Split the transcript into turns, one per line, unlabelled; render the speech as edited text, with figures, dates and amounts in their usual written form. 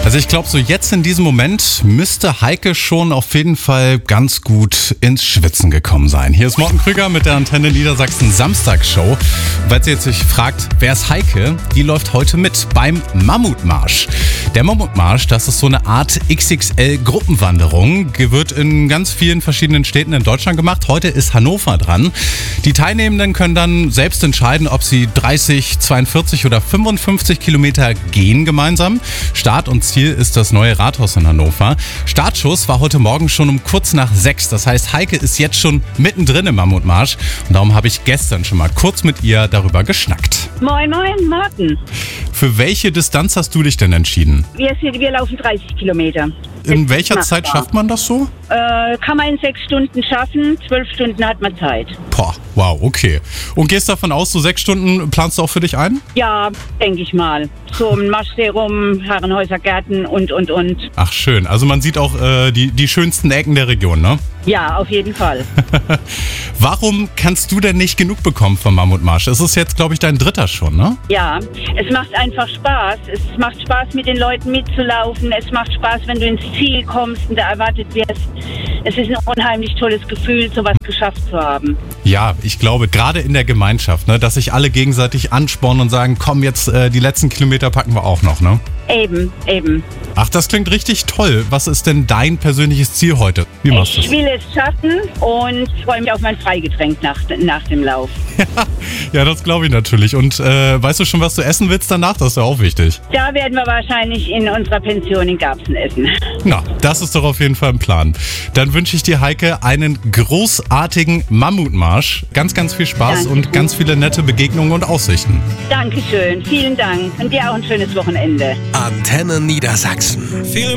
Also ich glaube, so jetzt in diesem Moment müsste Heike schon auf jeden Fall ganz gut ins Schwitzen gekommen sein. Hier ist Morten Krüger mit der Antenne Niedersachsen Samstagsshow. Falls ihr jetzt sich fragt, wer ist Heike? Die läuft heute mit beim Mammutmarsch. Der Mammutmarsch, das ist so eine Art XXL-Gruppenwanderung. Wird in ganz vielen verschiedenen Städten in Deutschland gemacht. Heute ist Hannover dran. Die Teilnehmenden können dann selbst entscheiden, ob sie 30, 42 oder 55 Kilometer gehen gemeinsam. Start und Ziel ist das neue Rathaus in Hannover. Startschuss war heute Morgen schon um kurz nach 6. Das heißt, Heike ist jetzt schon mittendrin im Mammutmarsch. Und darum habe ich gestern schon mal kurz mit ihr darüber geschnackt.
Moin, moin, Martin.
Für welche Distanz hast du dich denn entschieden?
Wir laufen 30 Kilometer.
In welcher Zeit schafft man das so?
Kann man in 6 Stunden schaffen, 12 Stunden hat man Zeit.
Boah, wow, okay. Und gehst davon aus, so 6 Stunden planst du auch für dich ein?
Ja, denke ich mal. So um Maschsee rum, Herrenhäuser Gärten und.
Ach schön, also man sieht auch die schönsten Ecken der Region, ne?
Ja, auf jeden Fall.
Warum kannst du denn nicht genug bekommen vom Mammutmarsch? Es ist jetzt, glaube ich, dein 3. schon, ne?
Ja, es macht einfach Spaß. Es macht Spaß, mit den Leuten mitzulaufen. Es macht Spaß, wenn du ins Ziel kommst und da erwartet wirst. Es ist ein unheimlich tolles Gefühl, sowas geschafft zu haben.
Ja, ich glaube, gerade in der Gemeinschaft, ne, dass sich alle gegenseitig anspornen und sagen, komm, jetzt die letzten Kilometer packen wir auch noch, ne?
Eben.
Ach, das klingt richtig toll. Was ist denn dein persönliches Ziel heute? Wie machst du es?
Ich will es schaffen und freue mich auf mein Freigetränk nach dem Lauf.
Ja, das glaube ich natürlich. Und weißt du schon, was du essen willst danach? Das ist ja auch wichtig.
Da werden wir wahrscheinlich in unserer Pension in Garbsen essen.
Na, das ist doch auf jeden Fall ein Plan. Dann wünsche ich dir, Heike, einen großartigen Mammutmarsch. Ganz, ganz viel Spaß und ganz viele nette Begegnungen und Aussichten.
Dankeschön, vielen Dank und dir auch ein schönes Wochenende.
Antenne Niedersachsen.